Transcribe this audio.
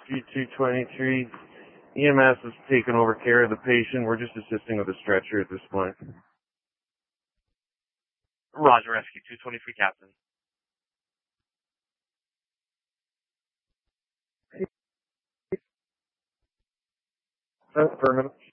Rescue 223. EMS has taken over care of the patient. We're just assisting with a stretcher at this point. Roger, Rescue 223, Captain. Affirmative.